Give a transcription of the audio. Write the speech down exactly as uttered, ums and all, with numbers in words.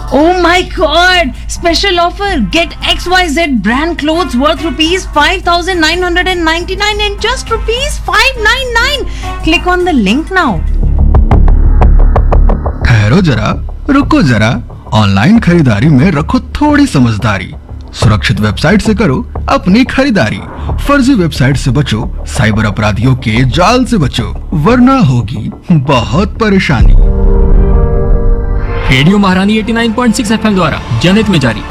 Oh my God! Special offer. Get X Y Z brand clothes worth rupees five thousand nine hundred ninety-nine and just rupees five ninety-nine. Click on the link now. ठहरो जरा, रुको जरा, online खरीदारी में रखो थोड़ी समझदारी। सुरक्षित वेबसाइट से करो अपनी खरीदारी। फर्जी वेबसाइट से बचो, साइबर अपराधियों के जाल से बचो, वरना होगी बहुत परेशानी। रेडियो महारानी नवासी पॉइंट छह एफएम द्वारा जनहित में जारी।